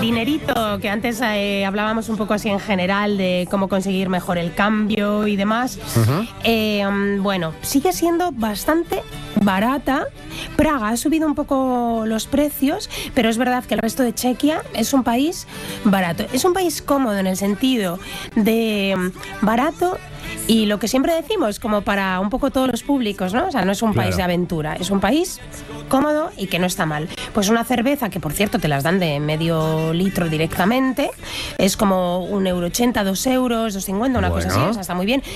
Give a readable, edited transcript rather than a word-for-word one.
dinerito, que antes hablábamos un poco así en general de cómo conseguir mejor el cambio y demás, bueno, sigue siendo bastante barata. Praga ha subido un poco los precios, pero es verdad que el resto de Chequia es un país barato. Es un país cómodo en el sentido de barato y lo que siempre decimos, como para un poco todos los públicos, ¿no? O sea, no es un país de aventura, es un país cómodo y que no está mal. Pues una cerveza, que por cierto te las dan de medio litro directamente, es como €1,80, €2, €2,50, una cosa así, o sea, está muy bien.